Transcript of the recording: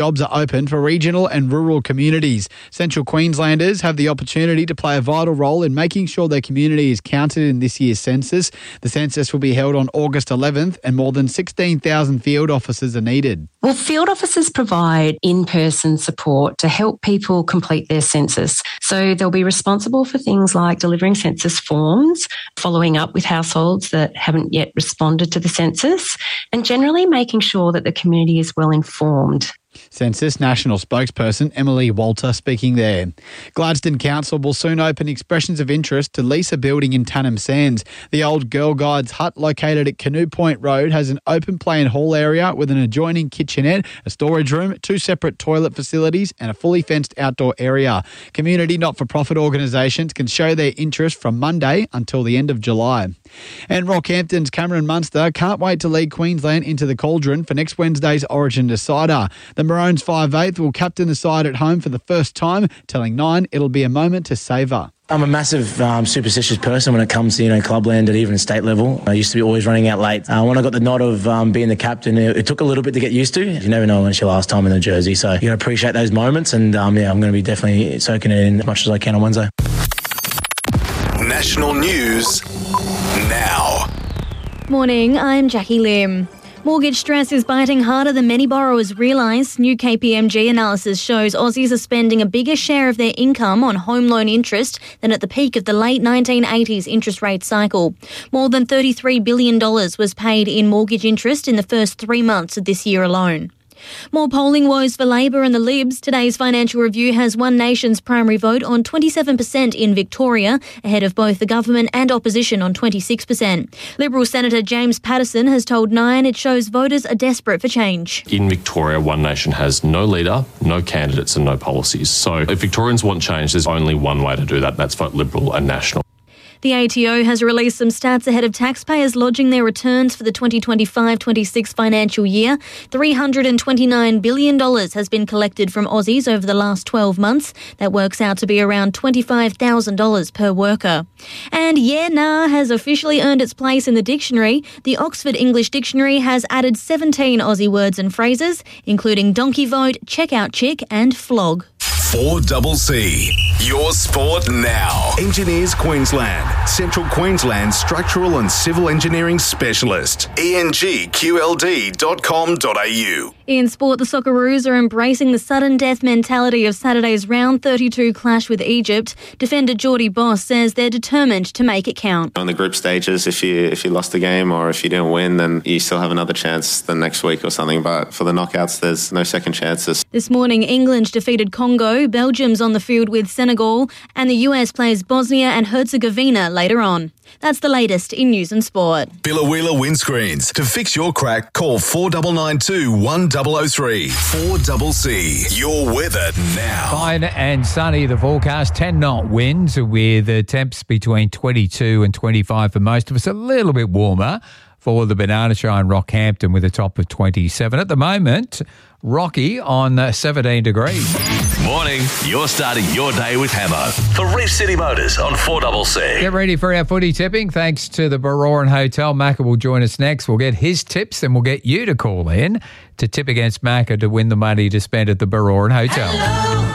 Jobs are open for regional and rural communities. Central Queenslanders have the opportunity to play a vital role in making sure their community is counted in this year's census. The census will be held on August 11th and more than 16,000 field officers are needed. Well, field officers provide in-person support to help people complete their census. So they'll be responsible for things like delivering census forms, following up with households that haven't yet responded to the census, and generally making sure that the community is well informed. Census National spokesperson Emily Walter speaking there. Gladstone Council will soon open expressions of interest to lease a building in Tannum Sands. The old Girl Guides hut located at Canoe Point Road has an open play and hall area with an adjoining kitchenette, a storage room, 2 separate toilet facilities and a fully fenced outdoor area. Community not-for-profit organisations can show their interest from Monday until the end of July. And Rockhampton's Cameron Munster can't wait to lead Queensland into the cauldron for next Wednesday's Origin decider. The Maroons 5'8" will captain the side at home for the first time, telling Nine it'll be a moment to savour. I'm a massive superstitious person when it comes to clubland at even state level. I used to be always running out late. When I got the nod of being the captain, it took a little bit to get used to. You never know when it's your last time in the jersey, so you got to appreciate those moments. And I'm going to be definitely soaking it in as much as I can on Wednesday. National news now. Morning, I'm Jackie Lim. Mortgage stress is biting harder than many borrowers realise. New KPMG analysis shows Aussies are spending a bigger share of their income on home loan interest than at the peak of the late 1980s interest rate cycle. More than $33 billion was paid in mortgage interest in the first 3 months of this year alone. More polling woes for Labor and the Libs. Today's Financial Review has One Nation's primary vote on 27% in Victoria, ahead of both the government and opposition on 26%. Liberal Senator James Patterson has told Nine it shows voters are desperate for change. In Victoria, One Nation has no leader, no candidates and no policies. So if Victorians want change, there's only one way to do that, that's vote Liberal and National. The ATO has released some stats ahead of taxpayers lodging their returns for the 2025-26 financial year. $329 billion has been collected from Aussies over the last 12 months. That works out to be around $25,000 per worker. And yeah, nah has officially earned its place in the dictionary. The Oxford English Dictionary has added 17 Aussie words and phrases, including donkey vote, checkout chick and flog. 4CC. Your sport now. Engineers Queensland. Central Queensland Structural and Civil Engineering Specialist. engqld.com.au. In sport, the Socceroos are embracing the sudden death mentality of Saturday's round 32 clash with Egypt. Defender Geordie Boss says they're determined to make it count. On the group stages, if you lost the game or if you didn't win, then you still have another chance the next week or something. But for the knockouts, there's no second chances. This morning, England defeated Congo, Belgium's on the field with Senegal, and the US plays Bosnia and Herzegovina later on. That's the latest in news and sport. Billa Windscreens. To fix your crack, call 4992 1003. 4CC. Your weather now. Fine and sunny, the forecast. 10-knot winds with temps between 22 and 25 for most of us. A little bit warmer for the Banana Show in Rockhampton with a top of 27. At the moment, Rocky on 17 degrees. Morning. You're starting your day with Hammo. For Reef City Motors on 4CC. Get ready for our footy tipping. Thanks to the Baroran Hotel. Macca will join us next. We'll get his tips and we'll get you to call in to tip against Macca to win the money to spend at the Baroran Hotel. Hello.